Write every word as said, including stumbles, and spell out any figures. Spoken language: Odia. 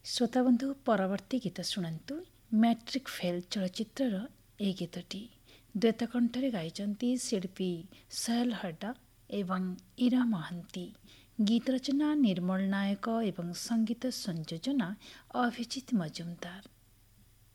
ଶ୍ରୋତାବନ୍ଧୁ ପରବର୍ତ୍ତୀ ଗୀତ ଶୁଣନ୍ତୁ। ମ୍ୟାଟ୍ରିକ୍ ଫେଲ୍ ଚଳଚ୍ଚିତ୍ରର ଏହି ଗୀତଟି ଦ୍ୱୈତ କଣ୍ଠରେ ଗାଇଛନ୍ତି ଶିଳ୍ପୀ ସୋହେଲ ହଡା ଏବଂ ଇରା ମହାନ୍ତି। ଗୀତ ରଚନା ନିର୍ମଳ ନାୟକ ଏବଂ ସଙ୍ଗୀତ ସଂଯୋଜନା ଅଭିଜିତ ମଜୁମଦାର।